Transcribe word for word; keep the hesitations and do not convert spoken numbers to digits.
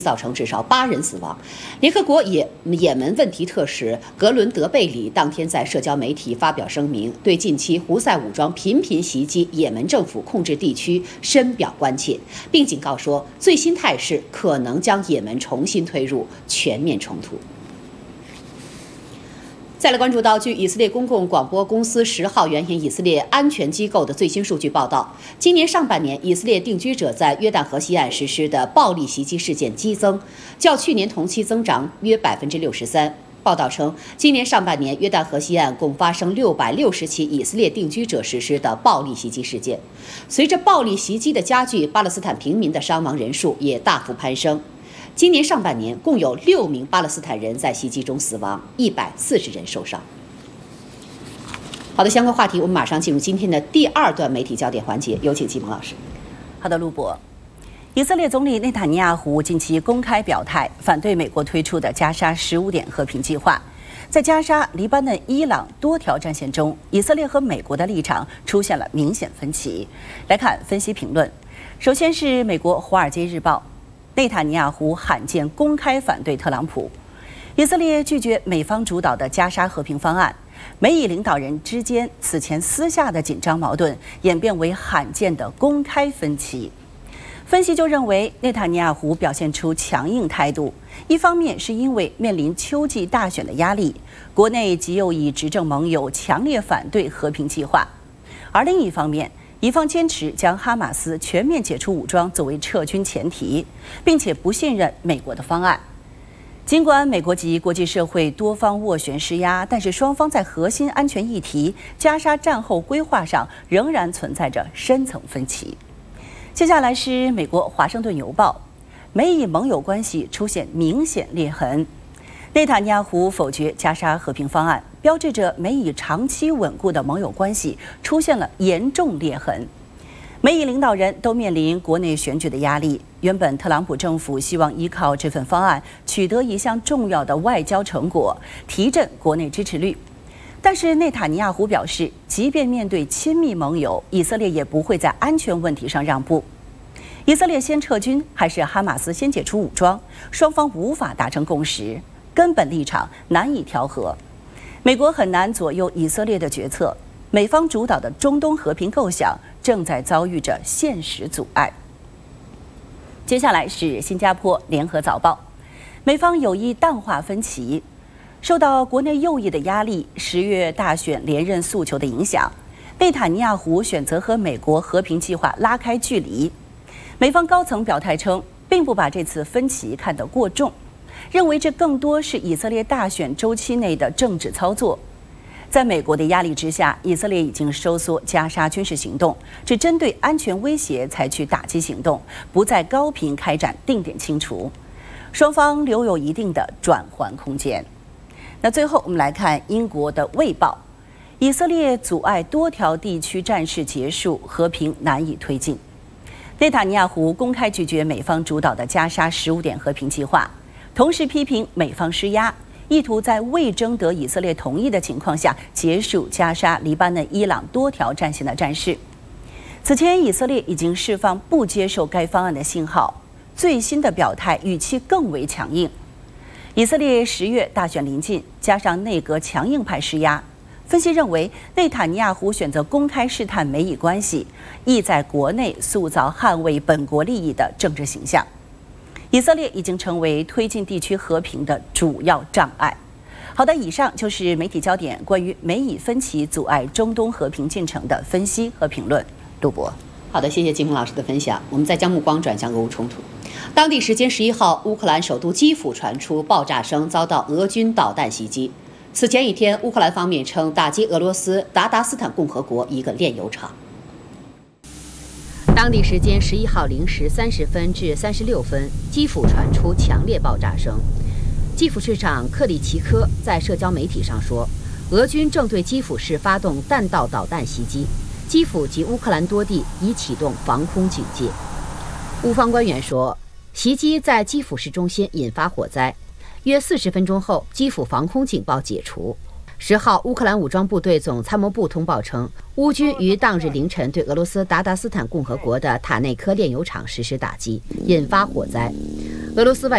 造成至少八人死亡。联合国也也门问题特使格伦德贝里当天在社交媒体发表声明，对近期胡塞武装频频袭击也门政府控制地区深表关切，并警告说，最新态势可能将也门重新推入全面冲突。 再来关注到，据以色列公共广播公司十号援引以色列安全机构的最新数据报道，今年上半年以色列定居者在约旦河西岸实施的暴力袭击事件激增，较去年同期增长约百分之六十三。报道称，今年上半年约旦河西岸共发生六百六十起以色列定居者实施的暴力袭击事件。随着暴力袭击的加剧，巴勒斯坦平民的伤亡人数也大幅攀升。 今年上半年，共有六名巴勒斯坦人在袭击中死亡，一百四十人受伤。好的，相关话题我们马上进入今天的第二段媒体焦点环节，有请季萌老师。 好的，陆博。以色列总理内塔尼亚胡近期公开表态，反对美国推出的加沙十五点和平计划。在加沙、黎巴嫩、伊朗多条战线中，以色列和美国的立场出现了明显分歧。来看分析评论，首先是美国《华尔街日报》。 内塔尼亚胡罕见公开反对特朗普，以色列拒绝美方主导的加沙和平方案，美以领导人之间此前私下的紧张矛盾演变为罕见的公开分歧。分析就认为，内塔尼亚胡表现出强硬态度，一方面是因为面临秋季大选的压力，国内极右翼执政盟友强烈反对和平计划，而另一方面。 以方坚持将哈马斯全面解除武装作为撤军前提，并且不信任美国的方案。尽管美国及国际社会多方斡旋施压，但是双方在核心安全议题加沙战后规划上仍然存在着深层分歧。接下来是美国《华盛顿邮报》，美以盟友关系出现明显裂痕。内塔尼亚胡否决加沙和平方案。 标志着美以长期稳固的盟友关系出现了严重裂痕，美以领导人都面临国内选举的压力。原本特朗普政府希望依靠这份方案取得一项重要的外交成果，提振国内支持率。但是内塔尼亚胡表示，即便面对亲密盟友，以色列也不会在安全问题上让步。以色列先撤军，还是哈马斯先解除武装，双方无法达成共识，根本立场难以调和。 美国很难左右以色列的决策，美方主导的中东和平构想正在遭遇着现实阻碍。接下来是新加坡联合早报，美方有意淡化分歧，受到国内右翼的压力、十月大选连任诉求的影响，内塔尼亚胡选择和美国和平计划拉开距离。美方高层表态称，并不把这次分歧看得过重。 认为这更多是以色列大选周期内的政治操作。在美国的压力之下，以色列已经收缩加沙军事行动，只针对安全威胁采取打击行动，不再高频开展定点清除。双方留有一定的转圜空间。那最后我们来看英国的《卫报》，以色列阻碍多条地区战事结束，和平难以推进。内塔尼亚胡公开拒绝美方主导的加沙十五点和平计划。 同时批评美方施压，意图在未征得以色列同意的情况下结束加沙、黎巴嫩、伊朗多条战线的战事。此前，以色列已经释放不接受该方案的信号，最新的表态语气更为强硬。以色列十月大选临近，加上内阁强硬派施压，分析认为内塔尼亚胡选择公开试探美以关系，意在国内塑造捍卫本国利益的政治形象。 以色列已经成为推进地区和平的主要障碍。好的，以上就是媒体焦点关于美以分歧阻碍中东和平进程的分析和评论。陆博， 好的，谢谢金鹏老师的分享。我们再将目光转向俄乌冲突。当地时间十一号，乌克兰首都基辅传出爆炸声，遭到俄军导弹袭击。此前一天，乌克兰方面称打击俄罗斯达达斯坦共和国一个炼油厂。 当地时间十一号零时三十分至三十六分，基辅传出强烈爆炸声。基辅市长克里奇科在社交媒体上说，俄军正对基辅市发动弹道导弹袭击，基辅及乌克兰多地已启动防空警戒。乌方官员说，袭击在基辅市中心引发火灾，约四十分钟后，基辅防空警报解除。 十号，乌克兰武装部队总参谋部通报称，乌军于当日凌晨对俄罗斯达达斯坦共和国的塔内科炼油厂实施打击，引发火灾。俄罗斯外